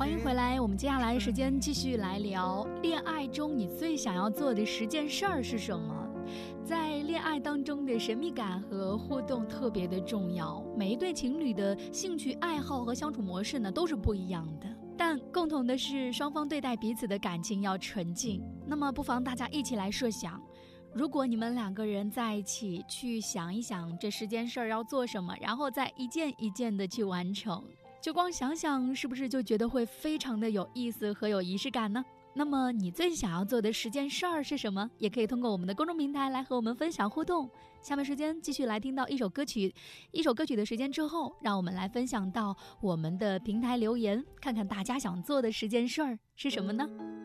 欢迎回来，我们接下来时间继续来聊恋爱中你最想要做的10件事儿是什么。在恋爱当中的神秘感和互动特别的重要，每一对情侣的兴趣爱好和相处模式呢都是不一样的，但共同的是双方对待彼此的感情要纯净。那么不妨大家一起来设想，如果你们2个人在一起去想一想这10件事儿要做什么，然后再一件一件的去完成，就光想想是不是就觉得会非常的有意思和有仪式感呢？那么你最想要做的10件事儿是什么？也可以通过我们的公众平台来和我们分享互动。下面时间继续来听到一首歌曲的时间之后，让我们来分享到我们的平台留言，看看大家想做的10件事儿是什么呢？